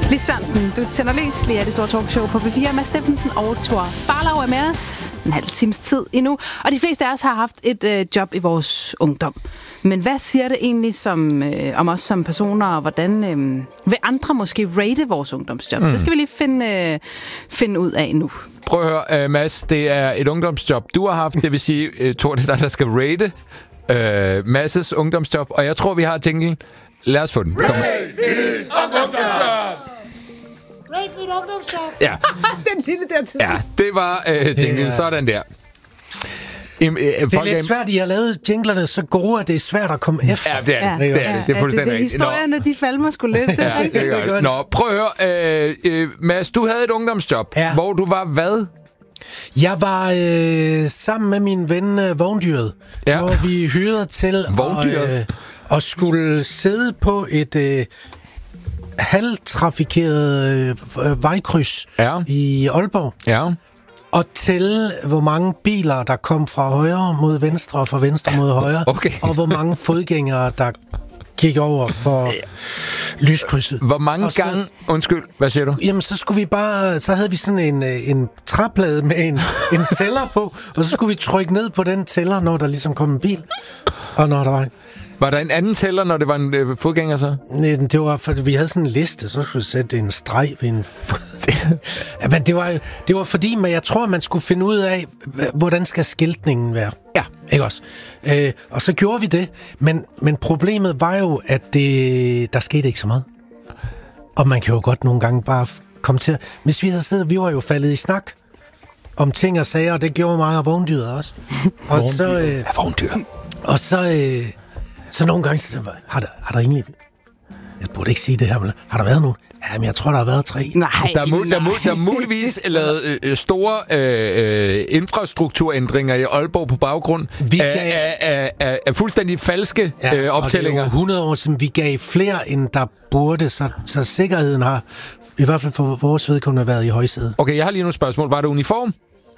Lis Sørensen, du tænder lys lige af det store talkshow på P4. Mads Steffensen og Thor Farlov er med os en halv times tid endnu. Og de fleste af os har haft et job i vores ungdom. Men hvad siger det egentlig om os som personer, og hvordan vil andre måske rate vores ungdomsjob? Det skal vi lige finde ud af nu. Prøv at høre, Mads, det er et ungdomsjob, du har haft. Det vil sige, Thor, det er dig, der skal rate Mads' ungdomsjob. Og jeg tror, vi har jinglen. Lad os få den. Kom. Rate mit ungdomsjob. Ja. Den lille der til sidst. Ja, det var jinglen. Sådan der. Det er lidt svært, I har lavet jinglerne så gode, at det er svært at komme efter. Ja, det er det. Det er fuldstændig rigtigt. Historierne, de falmer sgu lidt. Det er det. Nå, prøv at høre. Mads, du havde et ungdomsjob, hvor du var hvad? Jeg var sammen med min ven Vogndyret, hvor vi hyrede til at skulle sidde på et halvtrafikeret vejkryds i Aalborg. Ja. Og tælle, hvor mange biler, der kom fra højre mod venstre og fra venstre mod højre. Okay. Og hvor mange fodgængere, der gik over for lyskrydset. Hvor mange gange... Undskyld, hvad siger du? Jamen, så havde vi sådan en træplade med en tæller på, og så skulle vi trykke ned på den tæller, når der ligesom kom en bil, og når der var en... Var der en anden tæller, når det var en fodgænger så? Nej, det var, for vi havde sådan en liste, så skulle vi sætte en streg ved en... Men det var fordi, men jeg tror, man skulle finde ud af, hvordan skal skiltningen være. Ja. Ikke også? Og så gjorde vi det, men problemet var jo, at der skete ikke så meget. Og man kan jo godt nogle gange bare komme til... Hvis vi havde siddet, vi var jo faldet i snak om ting og sager, og det gjorde mig og Vogndyret også. Og så... Vogndyr. Og så nogle gange, har der egentlig... Jeg burde ikke sige det her, men har der været nogen? Ja, men jeg tror, der har været 3. Nej. Der er muligvis lavet store infrastrukturændringer i Aalborg på baggrund af fuldstændig falske optællinger. Og det er jo 100 år siden, vi gav flere, end der burde, så sikkerheden har i hvert fald for vores vedkommende været i højsædet. Okay, jeg har lige nogle spørgsmål. Var det uniform?